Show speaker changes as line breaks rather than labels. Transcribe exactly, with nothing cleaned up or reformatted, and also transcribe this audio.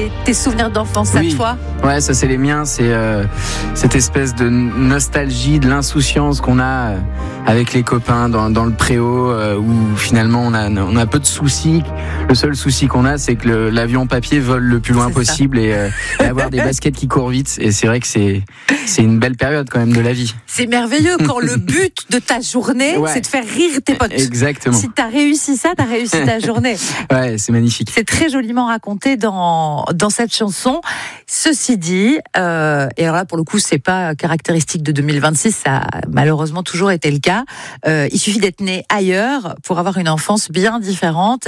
tes, tes souvenirs d'enfance
oui.
à toi?
Ouais, ça c'est les miens, c'est euh, cette espèce de nostalgie, de l'insouciance qu'on a euh, avec les copains dans, dans le préau, euh, où finalement on a, on a peu de soucis. Le seul souci qu'on a, c'est que le, l'avion papier vole le plus loin
C'est
possible et, euh, et avoir des baskets qui courent vite. Et c'est vrai que c'est, c'est une belle période quand même de la vie.
C'est merveilleux quand le but de ta journée,
ouais.
c'est de faire rire tes potes.
Exactement.
Si t'as réussi ça, t'as réussi ta journée.
Ouais, c'est magnifique.
C'est très joliment raconté dans, dans cette chanson. Ceci dit, euh, et alors là pour le coup c'est pas caractéristique de deux mille vingt-six, ça a malheureusement toujours été le cas. Euh, il suffit d'être né ailleurs pour avoir une enfance bien différente.